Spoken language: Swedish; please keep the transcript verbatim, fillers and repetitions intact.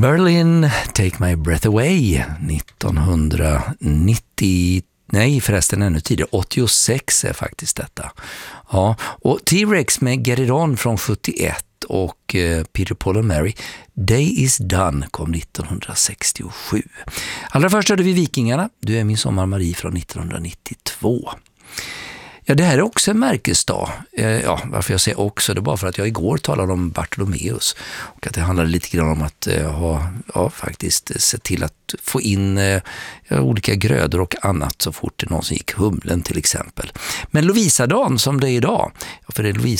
Berlin, Take My Breath Away, nittonhundranittio, nej förresten ännu tidigare, åttiosex är faktiskt detta. Ja, och T-Rex med Get It On från sjuttioett och eh, Peter, Paul and Mary, Day Is Done kom nittonhundrasextiosju. Allra först hade vi Vikingarna, Du är min sommar Marie från nittonhundranittiotvå. Ja, det här är också en märkesdag. Ja, varför jag säger också, det är bara för att jag igår talade om Bartolomeus och att det handlade lite grann om att uh, ha ja, faktiskt se till att få in uh, olika grödor och annat så fort det någonsin gick, humlen till exempel. Men Lovisa-dagen som det är idag, för det är